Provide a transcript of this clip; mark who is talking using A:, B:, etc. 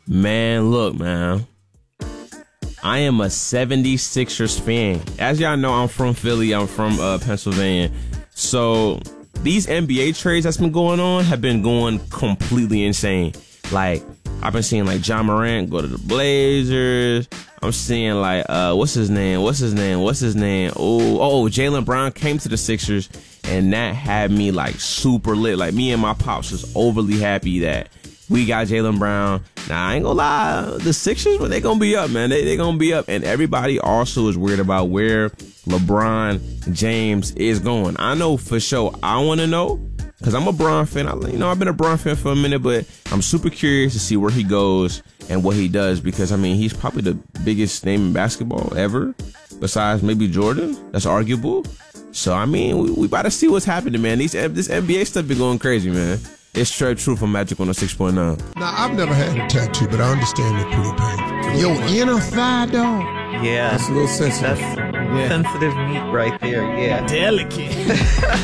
A: Man, look, man. I am a 76ers fan. As y'all know, I'm from Philly. I'm from Pennsylvania. So these NBA trades that's been going on have been going completely insane. Like, I've been seeing like John Morant go to the Blazers. I'm seeing like what's his name? Oh, Jaylen Brown came to the Sixers, and that had me like super lit. Like, me and my pops was overly happy that we got Jaylen Brown. Now, I ain't gonna lie, the Sixers, but they gonna be up, man. They gonna be up. And everybody also is worried about where LeBron James is going. I know for sure. I want to know, because I'm a Bron fan. I've been a Bron fan for a minute, but I'm super curious to see where he goes and what he does, because, I mean, he's probably the biggest name in basketball ever, besides maybe Jordan. That's arguable. So, I mean, we about to see what's happening, man. This NBA stuff been going crazy, man. It's straight true from Magic on a 6.9.
B: Now, I've never had a tattoo, but I understand it's pretty painful. Your inner thigh, dog.
C: Yeah.
B: That's a little sensitive.
C: That's sensitive meat right there, yeah.
D: Delicate.